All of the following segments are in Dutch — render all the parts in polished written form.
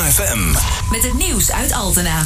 AFM. Met het nieuws uit Altena.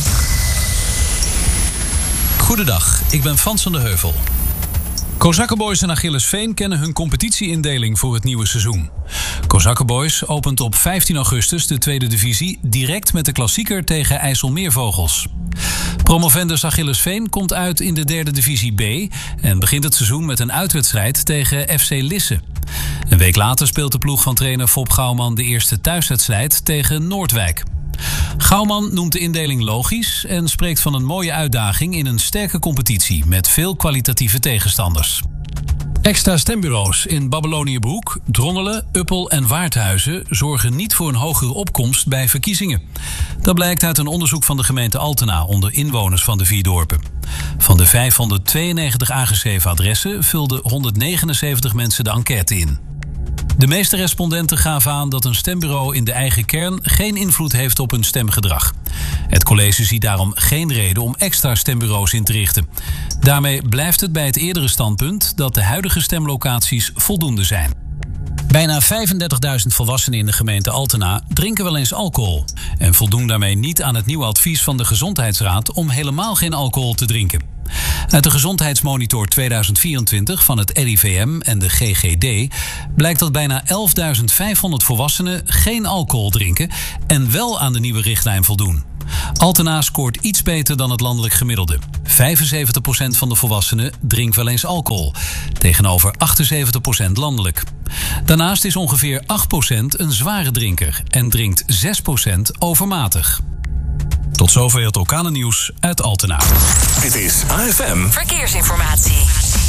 Goedendag, ik ben Frans van de Heuvel. Kozakkenboys en Achillesveen kennen hun competitie-indeling voor het nieuwe seizoen. Kozakkenboys opent op 15 augustus de tweede divisie direct met de klassieker tegen IJsselmeervogels. Promovendus Achillesveen komt uit in de derde divisie B en begint het seizoen met een uitwedstrijd tegen FC Lisse. Een week later speelt de ploeg van trainer Fop Gouwman de eerste thuiswedstrijd tegen Noordwijk. Gouwman noemt de indeling logisch en spreekt van een mooie uitdaging in een sterke competitie met veel kwalitatieve tegenstanders. Extra stembureaus in Babyloniëbroek, Dronnelen, Uppel en Waardhuizen zorgen niet voor een hogere opkomst bij verkiezingen. Dat blijkt uit een onderzoek van de gemeente Altena onder inwoners van de 4 dorpen. Van de 592 aangeschreven adressen vulden 179 mensen de enquête in. De meeste respondenten gaven aan dat een stembureau in de eigen kern geen invloed heeft op hun stemgedrag. Het college ziet daarom geen reden om extra stembureaus in te richten. Daarmee blijft het bij het eerdere standpunt dat de huidige stemlocaties voldoende zijn. Bijna 35.000 volwassenen in de gemeente Altena drinken wel eens alcohol en voldoen daarmee niet aan het nieuwe advies van de Gezondheidsraad om helemaal geen alcohol te drinken. Uit de Gezondheidsmonitor 2024 van het RIVM en de GGD blijkt dat bijna 11.500 volwassenen geen alcohol drinken en wel aan de nieuwe richtlijn voldoen. Altena scoort iets beter dan het landelijk gemiddelde. 75% van de volwassenen drinkt wel eens alcohol, tegenover 78% landelijk. Daarnaast is ongeveer 8% een zware drinker en drinkt 6% overmatig. Tot zover het orkanennieuws uit Altena. Dit is AFM Verkeersinformatie.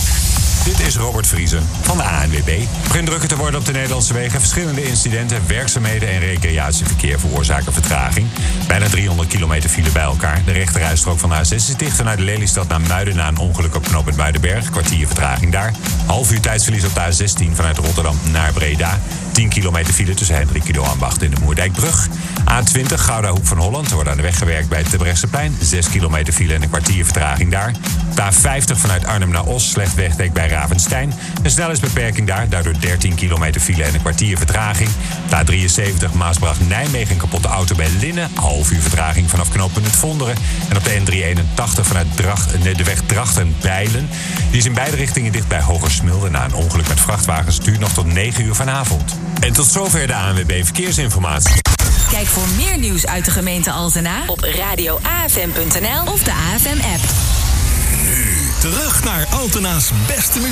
Dit is Robert Vriezen van de ANWB. Het begint drukker te worden op de Nederlandse wegen. Verschillende incidenten, werkzaamheden en recreatieverkeer veroorzaken vertraging. Bijna 300 kilometer file bij elkaar. De rechterrijstrook van de A6 is dicht vanuit de Lelystad naar Muiden na een ongeluk op knooppunt Muidenberg. Kwartier vertraging daar. Half uur tijdsverlies op de A16 vanuit Rotterdam naar Breda. 10 kilometer file tussen Hendrik Ido Ambacht en de Moerdijkbrug. A20 Gouda Hoek van Holland. Er wordt aan de weg gewerkt bij het Terbrechtseplein. 6 kilometer file en een kwartier vertraging daar. De A50 vanuit Arnhem naar Os. Slecht wegdek bij Ravenstein. Een snelheidsbeperking daar. Daardoor 13 kilometer file en een kwartier vertraging. De A73 Maasbracht-Nijmegen. Een kapotte auto bij Linnen. Half uur vertraging vanaf knooppunt Het Vonderen. En op de N381 vanuit de weg Drachten-Bijlen. Die is in beide richtingen dicht bij Hogersmilde. Na een ongeluk met vrachtwagens duurt nog tot 9 uur vanavond. En tot zover de ANWB Verkeersinformatie. Kijk voor meer nieuws uit de gemeente Altena op radioafm.nl of de AFM-app. nu terug naar Altena's beste muziek.